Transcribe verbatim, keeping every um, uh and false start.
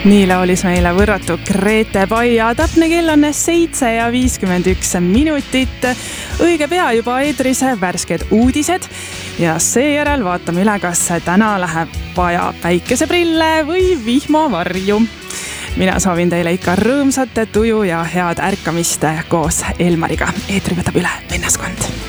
Nii laulis meile võrratu Grete Pai ja täpne kell on seitse ja viiskümmend üks minutit. Õige pea juba eetris värsked uudised ja seejärel vaatame üle, kas täna läheb vaja päikeseprille või vihmavarju. Mina soovin teile ikka rõõmsat tuju ja head ärkamist koos Elmariga. Eetri võtab üle vennaskond.